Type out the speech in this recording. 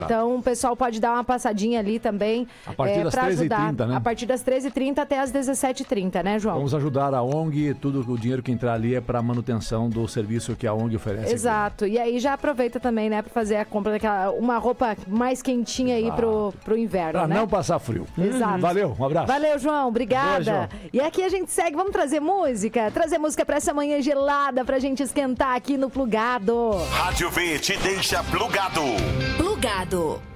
Então, o pessoal pode dar uma passadinha ali também. A partir das 13h30, né? A partir das 13h30 até as 17h30, né, João? Vamos ajudar a ONG, tudo o dinheiro que entrar ali é para manutenção do serviço que a ONG oferece. Exato. Aqui. E aí já aproveita também, né, para fazer a compra daquela uma roupa mais quentinha aí pro inverno, pra né? não passar frio. Exato. Valeu, um abraço. Valeu, João. Obrigada. Boa, João. E aqui a gente segue, vamos trazer música para essa manhã gelada pra gente esquentar aqui no Plugado. Rádio V te deixa plugado. Plugado.